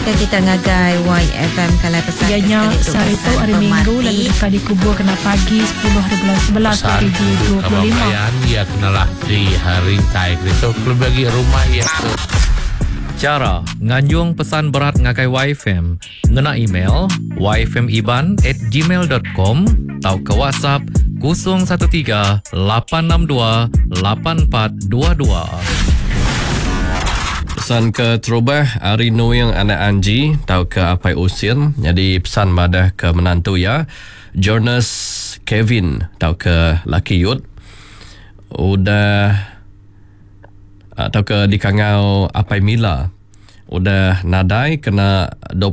Kita ngagai YFM kalau pesan ianya sehari tu hari Minggu lalu dekat dikubur kena pagi 10 hari bulan 11 PG 25 ya kenalah di hari tai itu kalau bagi rumah ya tu. Cara nganjung pesan berat ngakai YFM ngena email yfmiban@gmail.com atau ke WhatsApp 013 862 8422. Pesan ke terubah hari Noyang anak Anji tahu ke apa usin. Jadi pesan madah ke menantu ya. Jonas Kevin tahu ke laki Yud. Udah tahu ke di Kangau apa Mila. Udah nadai kena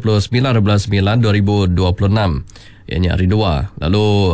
29/9/2026. Ianya hari 2. Lalu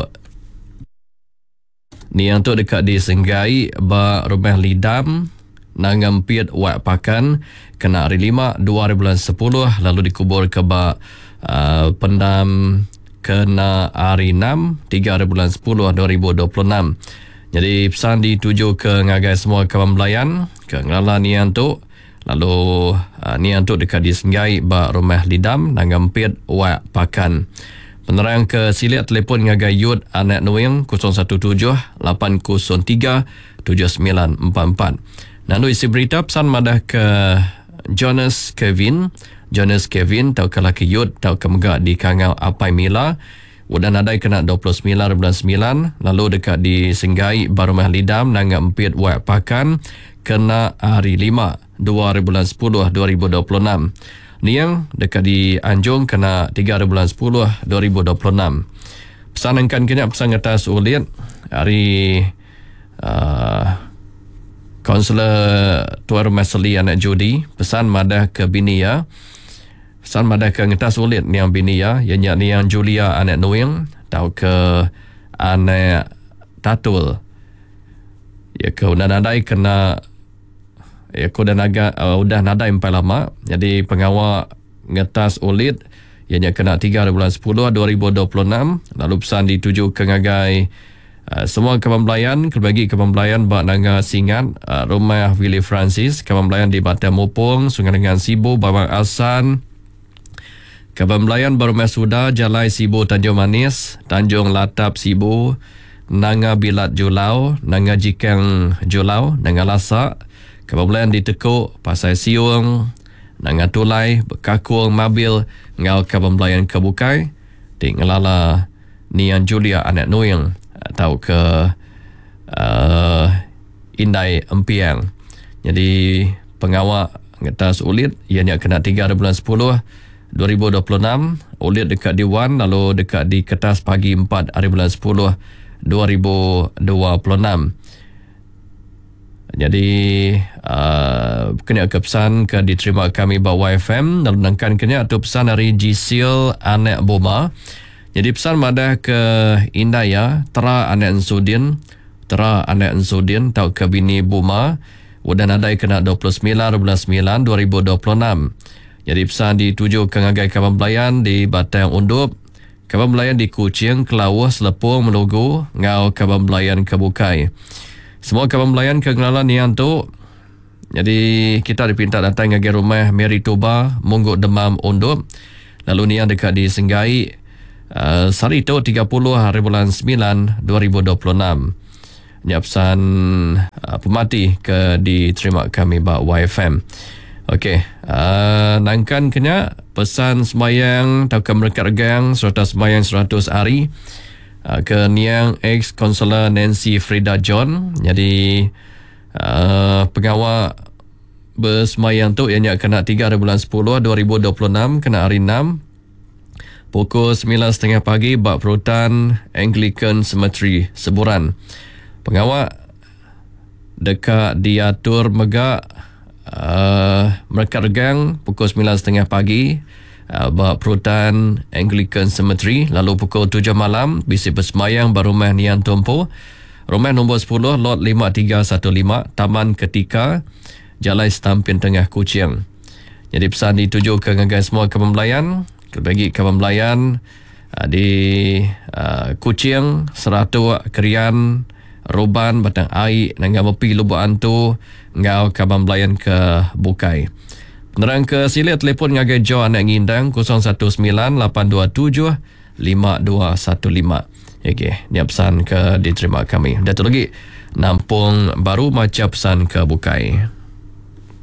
ni yang tu dekat di Senggai ba rumah lidam nangampit wak pakan kena hari 5 2010 lalu dikubur ke bak pendam kena hari 6 3/10/2026. Jadi pesan dituju ke ngagai semua kawan belayan ke ngala nian tu lalu nian tu dekat di Senggai bak rumah lidam nangampit wak pakan. Penerang ke silik telefon ngagai Yud anak Noeng 017 803 7944. Lalu isi berita pesan madah ke Jonas Kevin. Jonas Kevin tahu ke laki Yud tahu ke megak di Kangau Apai Mila. Udah nadai kena 29/9. Lalu dekat di Senggai Barumah Lidam nanggap empit wak pakan kena hari 5 2/10/2026. Niang dekat di Anjung kena 3/10/2026. Pesan angkan kena pesan atas ulit hari Kaunselor Tuan Rumah Seli anak Judi pesan madah ke bini ya. Pesan madah ke ngetas ulit niang bini ya. Ianya niang Julia anak Noeng tahu ke anak Tatul. Ya ke udah nadai kena ya ke udah nadai empat lama. Jadi pengawal ngetas ulit ianya kena 3/10/2026. Lalu pesan dituju ke ngagai semua kawan belayan kelbagi kawan belayan bak nanga singan rumah Willie Francis kawan belayan di Batam Mupung Sungai Lengan Sibu Bawang Asan kawan belayan Barumah Suda Jalai Sibu Tanjung Manis Tanjung Latap Sibu Nanga Bilat Julau Nanga Jikang Julau Nanga Lasak kawan belayan di Tekuk Pasai Siung Nanga Tulai Bekakung Mabil ngau kawan belayan Kebukai di Ngelala Nian Julia anak Noeng tahu ke Indai Empiang. Jadi pengawal ngetas ulit ianya kena 3/10/2026 ulit dekat di Wan lalu dekat di kertas pagi 4/10/2026. Jadi kena ke pesan ke diterima kami bawa YFM lalu nangkan kena atau pesan dari Jisil anak Boma. Jadi pesan madah ke Indaya Tera anak Ensudin tahu ke bini Buma udah nadai kena 29/9/2026. Jadi pesan dituju ke ngagai kawan belayan di Batang Undup, kawan belayan di Kuching, Kelawah, Selepung, Melugu, ngau kawan belayan ke Bukai. Semua kawan belayan ke ngelalan nian tu. Jadi kita dipinta datang ngagai rumah Mary Toba, Mungguk Demam Undup. Lalu nian dekat di Senggai Sari itu 30/9/2026. Ini pesan pemati ke diterima kami bak YFM. Okey, nangkan kena pesan semayang tahu ke mereka regang serta semayang 100 hari ke niang ex konselor Nancy Frida John. Jadi pengawal bersemayang tu ianya kena 3/10/2026 kena hari 6 pukul 9.30 pagi bak perutan Anglican Cemetery Seburan. Pengawal dekat diatur megak mereka regang pukul 9.30 pagi bak perutan Anglican Cemetery. Lalu pukul 7 malam bisi bersemayang barumah Nian Tumpu rumah nombor 10 lot 5315 Taman Ketika Jalai Setampin Tengah Kuching. Jadi pesan dituju ke ngagai semua kawan belayan bagi kawan belayan di Kuching, Seratu, Kerian, Roban, Batang Air, Nangga Mepi, Lubuk Antu, ngau kawan belayan ke Bukai. Penerang ke Silia telefon ngagai Jo anak ngindang 019-827-5215. Okey, ni pesan ke diterima kami. Datuk lagi, Nampung Baru macam pesan ke Bukai.